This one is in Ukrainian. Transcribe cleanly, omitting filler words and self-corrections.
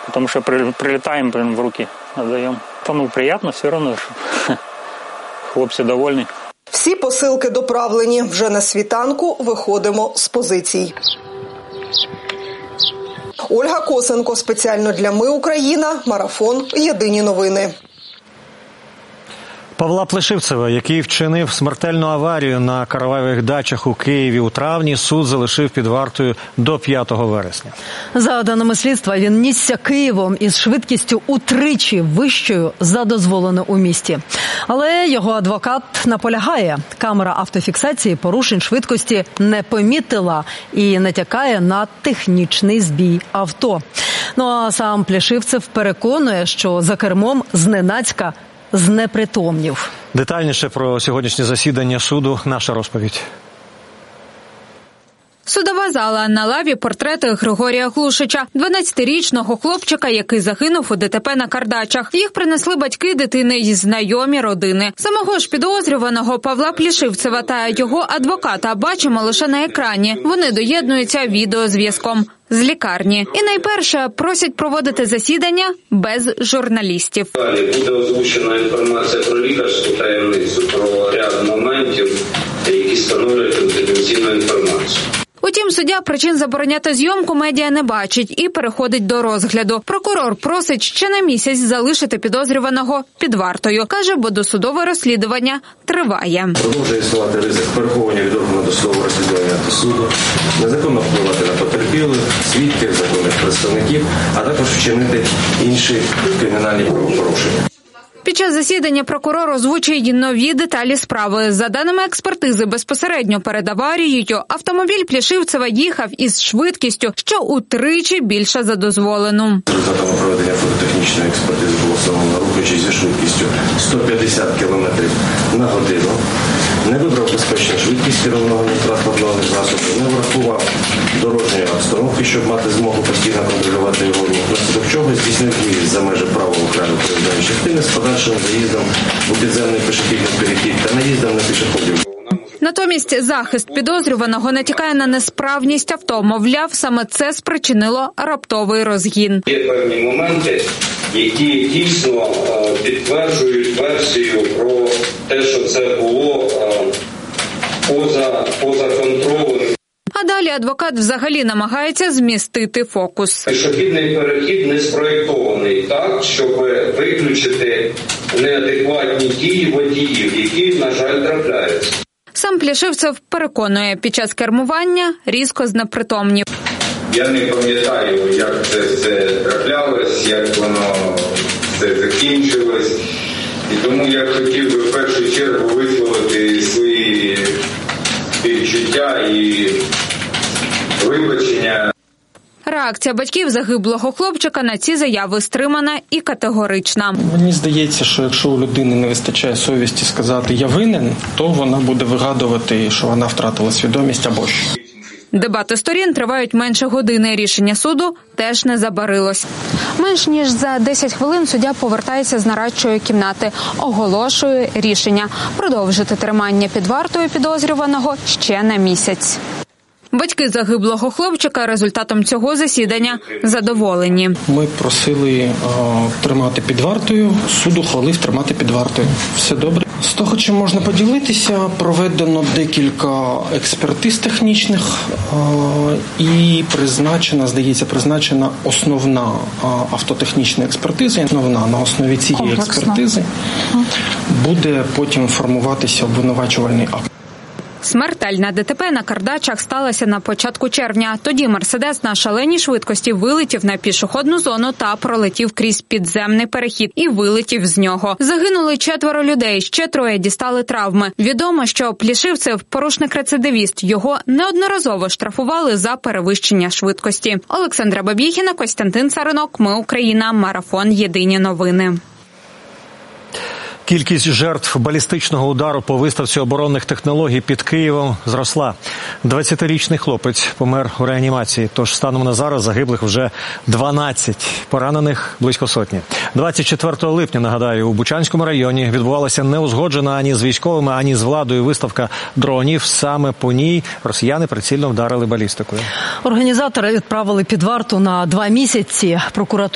потому что прилетаем, прям в руки отдаем. Приятно все равно, хлопці довольні. Всі посилки доправлені. Вже на світанку виходимо з позицій. Ольга Косенко, спеціально для «Ми Україна», Марафон, Єдині новини. Павла Плешивцева, який вчинив смертельну аварію на Караваєвих дачах у Києві у травні, суд залишив під вартою до 5 вересня. За даними слідства, він нісся Києвом із швидкістю утричі вищою за дозволену у місті. Але його адвокат наполягає, камера автофіксації порушень швидкості не помітила і натякає на технічний збій авто. Ну а сам Плешивцев переконує, що за кермом зненацька знепритомнів. Детальніше про сьогоднішнє засідання суду наша розповідь. Судова зала. На лаві портрети Григорія Глушича, 12-річного хлопчика, який загинув у ДТП на Кардачах. Їх принесли батьки дитини й знайомі родини. Самого ж підозрюваного Павла Плешивцева та його адвоката бачимо лише на екрані. Вони доєднуються відеозв'язком з лікарні. І найперше просять проводити засідання без журналістів. Далі буде озвучена інформація про лікарську таємницю, про ряд моментів, які становлять конфіденційну інформацію. Утім, суддя причин забороняти зйомку медіа не бачить і переходить до розгляду. Прокурор просить ще на місяць залишити підозрюваного під вартою. Каже, бо досудове розслідування триває. Продовжує існувати ризик переховування від органу досудового розслідування до суду, незаконно впливати на потерпілих, свідків, законних представників, а також вчинити інші кримінальні правопорушення. Під час засідання прокурор озвучує й нові деталі справи. За даними експертизи, безпосередньо перед аварією автомобіль Плешивцева їхав із швидкістю, що утричі більше за дозволену. Результатом проведення фототехнічної експертизи було встановлено, рухаючись зі швидкістю 150 км на годину, не вибрав безпечну швидкість керованого транспортного засобу, не врахував дорожньої обстановки, щоб мати змогу постійно контролювати його рух, внаслідок чого здійснив виїзд за межі правого краю проїзної частини з подальшим заїздом у підземний пішохідний перехід та наїздом на пішоходів. Натомість захист підозрюваного натякає на несправність авто. Мовляв, саме це спричинило раптовий розгін. Є певні моменти, які дійсно підтверджують версію про те, що це було поза контролем. А далі адвокат взагалі намагається змістити фокус. Пішохідний перехід не спроєктований так, щоб виключити неадекватні дії водіїв, які, на жаль, трапляються. Сам Плешивцев переконує, під час кермування різко знепритомнів. Я не пам'ятаю, як це все траплялось, як воно все закінчилось. І тому я хотів би в першу чергу висловити свої відчуття і вибачення. Реакція батьків загиблого хлопчика на ці заяви стримана і категорична. Мені здається, що якщо у людини не вистачає совісті сказати «я винен», то вона буде вигадувати, що вона втратила свідомість або що. Дебати сторін тривають менше години. Рішення суду теж не забарилось. Менш ніж за 10 хвилин суддя повертається з нарадчої кімнати. Оголошує рішення продовжити тримання під вартою підозрюваного ще на місяць. Батьки загиблого хлопчика результатом цього засідання задоволені. Ми просили тримати під вартою, суд ухвалив тримати під вартою. Все добре. З того, чим можна поділитися, проведено декілька експертиз технічних і призначена основна автотехнічна експертиза. Основна на основі цієї експертизи буде потім формуватися обвинувачувальний акт. Смертельна ДТП на Кардачах сталася на початку червня. Тоді «Мерседес» на шаленій швидкості вилетів на пішохідну зону та пролетів крізь підземний перехід і вилетів з нього. Загинули 4 людей, ще 3 дістали травми. Відомо, що Плешивцев – порушник-рецидивіст. Його неодноразово штрафували за перевищення швидкості. Олександра Бабіхіна, Костянтин Царинок, «Ми Україна», Марафон, Єдині новини. Кількість жертв балістичного удару по виставці оборонних технологій під Києвом зросла. 20-річний хлопець помер у реанімації, тож станом на зараз загиблих вже 12, поранених близько сотні. 24 липня, нагадаю, у Бучанському районі відбувалася неузгоджена ані з військовими, ані з владою виставка дронів. Саме по ній росіяни прицільно вдарили балістикою. Організатори відправили під варту на 2 місяці. Прокуратура